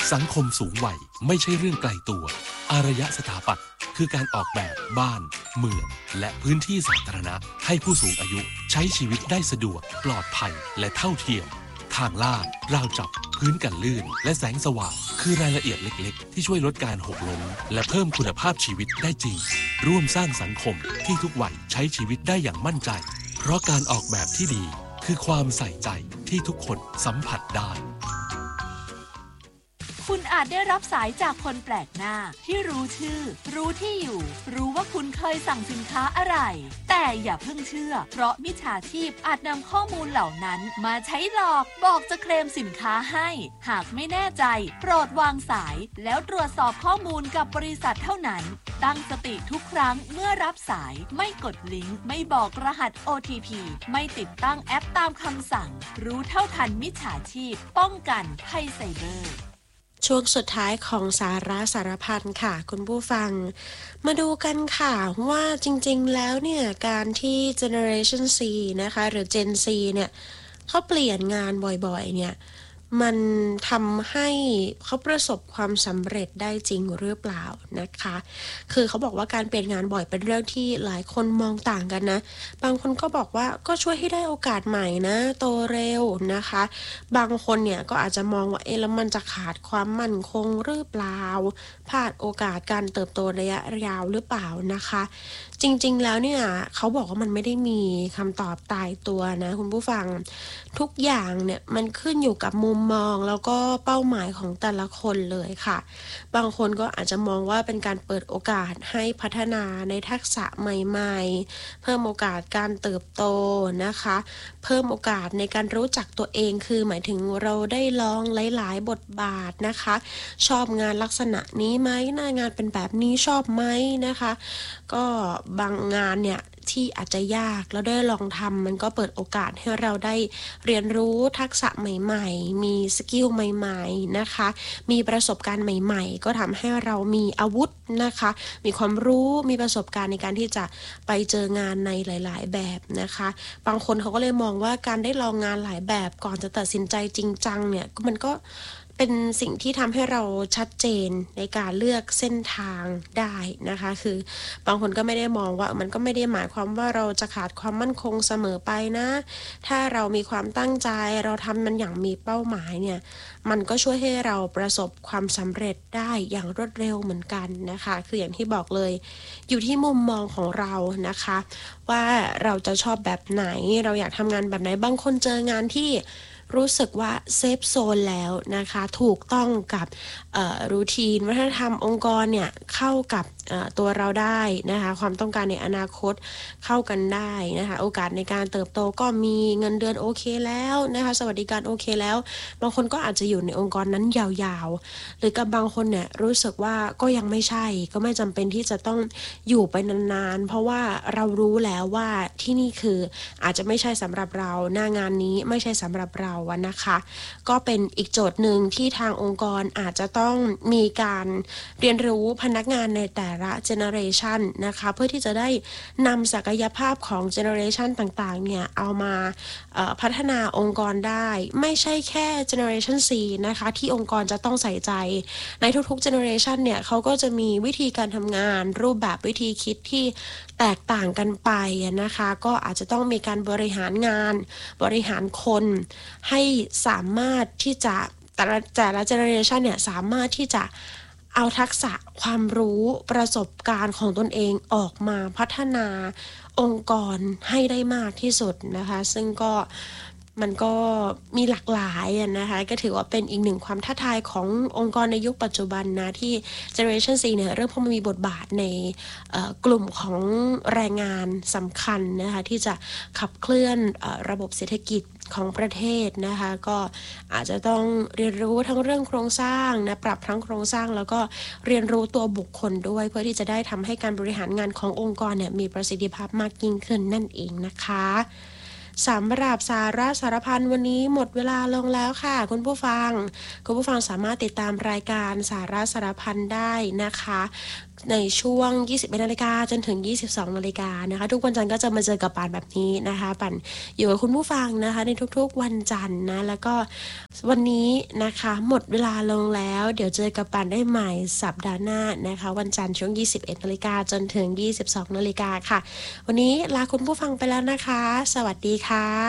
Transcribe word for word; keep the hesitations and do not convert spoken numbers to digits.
สังคมสูงวัยไม่ใช่เรื่องไกลตัวอารยสถาปัตย์คือการออกแบบบ้านเมืองและพื้นที่สาธารณะให้ผู้สูงอายุใช้ชีวิตได้สะดวกปลอดภัยและเท่าเทียมทางลาดราวจับพื้นกันลื่นและแสงสว่างคือรายละเอียดเล็กๆที่ช่วยลดการหกล้มและเพิ่มคุณภาพชีวิตได้จริงร่วมสร้างสังคมที่ทุกวัยใช้ชีวิตได้อย่างมั่นใจเพราะการออกแบบที่ดีคือความใส่ใจที่ทุกคนสัมผัสได้คุณอาจได้รับสายจากคนแปลกหน้าที่รู้ชื่อรู้ที่อยู่รู้ว่าคุณเคยสั่งสินค้าอะไรแต่อย่าเพิ่งเชื่อเพราะมิจฉาชีพอาจนำข้อมูลเหล่านั้นมาใช้หลอกบอกจะเคลมสินค้าให้หากไม่แน่ใจโปรดวางสายแล้วตรวจสอบข้อมูลกับบริษัทเท่านั้นตั้งสติทุกครั้งเมื่อรับสายไม่กดลิงก์ไม่บอกรหัส โอ ที พี ไม่ติดตั้งแอปตามคำสั่งรู้เท่าทันมิจฉาชีพป้องกันภัยไซเบอร์ช่วงสุดท้ายของสาระสารพันค่ะคุณผู้ฟังมาดูกันค่ะว่าจริงๆแล้วเนี่ยการที่ Generation C นะคะหรือ Gen C เนี่ยเขาเปลี่ยนงานบ่อยๆเนี่ยมันทำให้เขาประสบความสำเร็จได้จริงหรือเปล่านะคะคือเขาบอกว่าการเปลี่ยนงานบ่อยเป็นเรื่องที่หลายคนมองต่างกันนะบางคนก็บอกว่าก็ช่วยให้ได้โอกาสใหม่นะโตเร็วนะคะบางคนเนี่ยก็อาจจะมองว่าเอ๊ะแล้วมันจะขาดความมั่นคงหรือเปล่าพลาดโอกาสการเติบโตระยะยาวหรือเปล่านะคะจริงๆแล้วเนี่ยเขาบอกว่ามันไม่ได้มีคำตอบตายตัวนะคุณผู้ฟังทุกอย่างเนี่ยมันขึ้นอยู่กับมุมมองแล้วก็เป้าหมายของแต่ละคนเลยค่ะบางคนก็อาจจะมองว่าเป็นการเปิดโอกาสให้พัฒนาในทักษะใหม่ๆเพิ่มโอกาสการเติบโตนะคะเพิ่มโอกาสในการรู้จักตัวเองคือหมายถึงเราได้ลองหลายๆบทบาทนะคะชอบงานลักษณะนี้ไหมหน้างานเป็นแบบนี้ชอบไหมนะคะก็บางงานเนี่ยที่อาจจะยากแล้วได้ลองทำมันก็เปิดโอกาสให้เราได้เรียนรู้ทักษะใหม่ๆมีสกิลใหม่ๆนะคะมีประสบการณ์ใหม่ๆก็ทำให้เรามีอาวุธนะคะมีความรู้มีประสบการณ์ในการที่จะไปเจองานในหลายๆแบบนะคะบางคนเขาก็เลยมองว่าการได้ลองงานหลายแบบก่อนจะตัดสินใจจริงจังเนี่ยมันก็เป็นสิ่งที่ทำให้เราชัดเจนในการเลือกเส้นทางได้นะคะคือบางคนก็ไม่ได้มองว่ามันก็ไม่ได้หมายความว่าเราจะขาดความมั่นคงเสมอไปนะถ้าเรามีความตั้งใจเราทำมันอย่างมีเป้าหมายเนี่ยมันก็ช่วยให้เราประสบความสำเร็จได้อย่างรวดเร็วเหมือนกันนะคะคืออย่างที่บอกเลยอยู่ที่มุมมองของเรานะคะว่าเราจะชอบแบบไหนเราอยากทำงานแบบไหนบางคนเจองานที่รู้สึกว่าเซฟโซนแล้วนะคะถูกต้องกับรูทีนวัฒนธรรมองค์กรเนี่ยเข้ากับตัวเราได้นะคะความต้องการในอนาคตเข้ากันได้นะคะโอกาสในการเติบโตก็มีเงินเดือนโอเคแล้วนะคะสวัสดิการโอเคแล้วบางคนก็อาจจะอยู่ในองค์กรนั้นยาวๆหรือกับบางคนเนี่ยรู้สึกว่าก็ยังไม่ใช่ก็ไม่จำเป็นที่จะต้องอยู่ไปนานๆเพราะว่าเรารู้แล้วว่าที่นี่คืออาจจะไม่ใช่สำหรับเราหน้างานนี้ไม่ใช่สำหรับเราอะนะคะก็เป็นอีกโจทย์หนึ่งที่ทางองค์กรอาจจะต้องมีการเรียนรู้พนักงานในแต่ละเจเนอเรชันนะคะเพื่อที่จะได้นำศักยภาพของเจเนอเรชันต่างๆเนี่ยเอามาพัฒนาองค์กรได้ไม่ใช่แค่เจเนอเรชัน C นะคะที่องค์กรจะต้องใส่ใจในทุกๆเจเนอเรชันเนี่ยเขาก็จะมีวิธีการทำงานรูปแบบวิธีคิดที่แตกต่างกันไปนะคะก็อาจจะต้องมีการบริหารงานบริหารคนให้สามารถที่จะแต่ละแต่ละเจเนอเรชันเนี่ยสามารถที่จะเอาทักษะความรู้ประสบการณ์ของตนเองออกมาพัฒนาองค์กรให้ได้มากที่สุดนะคะซึ่งก็มันก็มีหลากหลายนะคะก็ถือว่าเป็นอีกหนึ่งความท้าทายขององค์กรในยุคปัจจุบันนะที่ Generation C เนี่ยเริ่มเข้ามามีบทบาทในกลุ่มของแรงงานสำคัญนะคะที่จะขับเคลื่อนระบบเศรษฐกิจของประเทศนะคะก็อาจจะต้องเรียนรู้ทั้งเรื่องโครงสร้างนะปรับทั้งโครงสร้างแล้วก็เรียนรู้ตัวบุคคลด้วยเพื่อที่จะได้ทำให้การบริหารงานขององค์กรเนี่ยมีประสิทธิภาพมากยิ่งขึ้นนั่นเองนะคะสำหรับสาระสารพันวันนี้หมดเวลาลงแล้วค่ะคุณผู้ฟังคุณผู้ฟังสามารถติดตามรายการสาระสารพันได้นะคะในช่วง ยี่สิบเอ็ดนาฬิกาจนถึง ยี่สิบสองนาฬิกานะคะทุกวันจันทร์ก็จะมาเจอกับปานแบบนี้นะคะปันอยู่กับคุณผู้ฟังนะคะในทุกๆวันจันทร์นะแล้วก็วันนี้นะคะหมดเวลาลงแล้วเดี๋ยวเจอกับปานได้ใหม่สัปดาห์หน้านะคะวันจันทร์ช่วง ยี่สิบเอ็ดนาฬิกาจนถึง ยี่สิบสองนาฬิกาค่ะวันนี้ลาคุณผู้ฟังไปแล้วนะคะสวัสดีค่ะ